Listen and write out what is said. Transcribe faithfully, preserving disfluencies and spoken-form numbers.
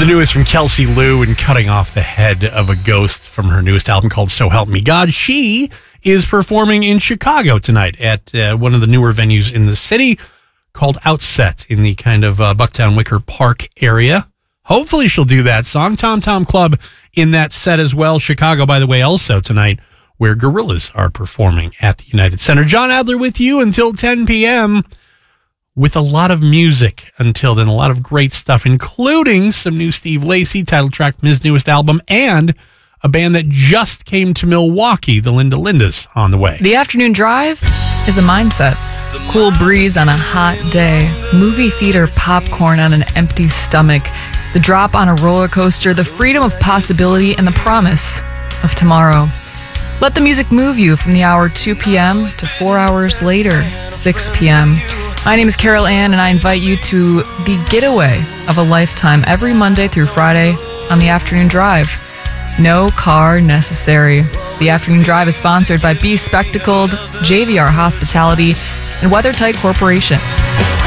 The newest from Kelsey Lou and cutting off the head of a ghost from her newest album called So Help Me God. She is performing in Chicago tonight at uh, one of the newer venues in the city called Outset in the kind of uh, Bucktown Wicker Park area. Hopefully she'll do that song. Tom Tom Club in that set as well. Chicago, by the way, also tonight where Gorillaz are performing at the United Center. John Adler with you until ten p.m. with a lot of music until then, a lot of great stuff, including some new Steve Lacy, title track from his newest album, and a band that just came to Milwaukee, the Linda Lindas, on the way. The afternoon drive is a mindset. Cool breeze on a hot day, movie theater popcorn on an empty stomach, the drop on a roller coaster, the freedom of possibility, and the promise of tomorrow. Let the music move you from the hour two p.m. to four hours later, six p.m. My name is Carol Ann, and I invite you to the getaway of a lifetime every Monday through Friday on the Afternoon Drive. No car necessary. The Afternoon Drive is sponsored by Be Spectacled, J V R Hospitality, and WeatherTight Corporation.